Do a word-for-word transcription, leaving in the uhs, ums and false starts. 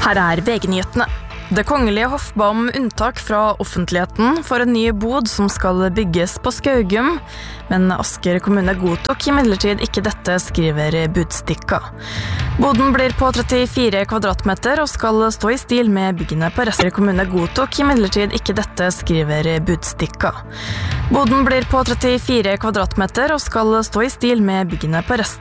Her er V G-nyhetene. Det kongelige hoff ba om unntak fra offentligheten for en ny bod som skal bygges på Skaugum, men Asker kommune godtok imidlertid ikke dette, skriver Budstikka. Boden blir på trettifire kvadratmeter og skal stå i stil med byggene på resten. Kommune godtok imidlertid ikke dette, skriver Budstikka. Boden blir på trettifire kvadratmeter og skal stå i stil med byggene på resten.